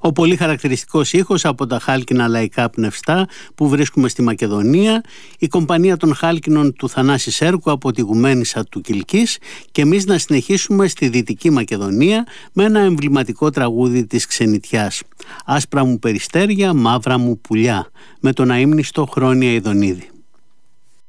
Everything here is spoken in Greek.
Ο πολύ χαρακτηριστικός ήχος από τα χάλκινα λαϊκά πνευστά που βρίσκουμε στη Μακεδονία, η κομπανία των χάλκινων του Θανάση Σέρκου από τη Γουμένισσα του Κιλκής και εμείς να συνεχίσουμε στη Δυτική Μακεδονία με ένα εμβληματικό τραγούδι της ξενιτιάς. «Άσπρα μου περιστέρια, μαύρα μου πουλιά», με τον αείμνηστο Χρόνια Ιδονίδη.